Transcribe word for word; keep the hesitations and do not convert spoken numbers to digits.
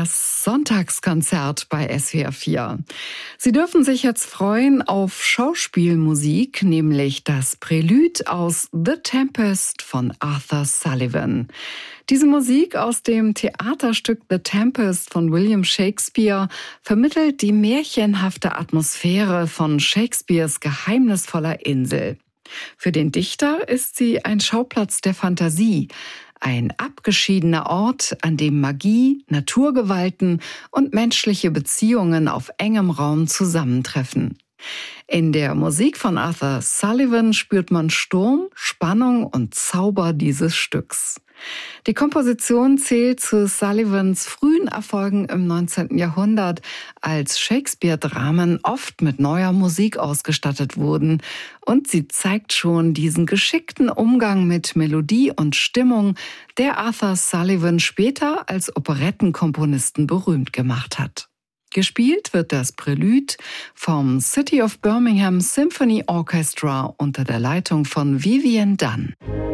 Das Sonntagskonzert bei S W R vier. Sie dürfen sich jetzt freuen auf Schauspielmusik, nämlich das Prälude aus The Tempest von Arthur Sullivan. Diese Musik aus dem Theaterstück The Tempest von William Shakespeare vermittelt die märchenhafte Atmosphäre von Shakespeares geheimnisvoller Insel. Für den Dichter ist sie ein Schauplatz der Fantasie, ein abgeschiedener Ort, an dem Magie, Naturgewalten und menschliche Beziehungen auf engem Raum zusammentreffen. In der Musik von Arthur Sullivan spürt man Sturm, Spannung und Zauber dieses Stücks. Die Komposition zählt zu Sullivans frühen Erfolgen im neunzehnten Jahrhundert, als Shakespeare-Dramen oft mit neuer Musik ausgestattet wurden. Und sie zeigt schon diesen geschickten Umgang mit Melodie und Stimmung, der Arthur Sullivan später als Operettenkomponisten berühmt gemacht hat. Gespielt wird das Prälude vom City of Birmingham Symphony Orchestra unter der Leitung von Vivian Dunn.